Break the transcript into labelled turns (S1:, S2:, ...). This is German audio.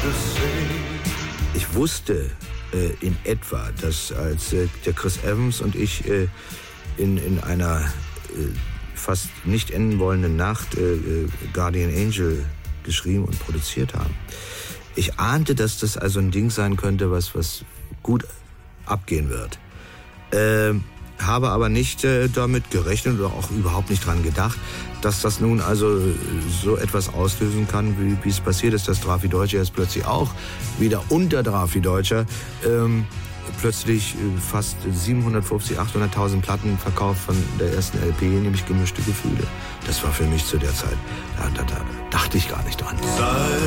S1: Ich wusste in etwa, dass als der Chris Evans und ich in einer fast nicht enden wollenden Nacht Guardian Angel geschrieben und produziert haben. Ich ahnte, dass das also ein Ding sein könnte, was gut abgehen wird. Habe aber nicht damit gerechnet oder auch überhaupt nicht dran gedacht, dass das nun also so etwas auslösen kann, wie es passiert ist, dass Drafi Deutscher jetzt plötzlich auch wieder unter Drafi Deutscher plötzlich fast 750.000, 800.000 Platten verkauft von der ersten LP, nämlich Gemischte Gefühle. Das war für mich zu der Zeit, da dachte ich gar nicht dran.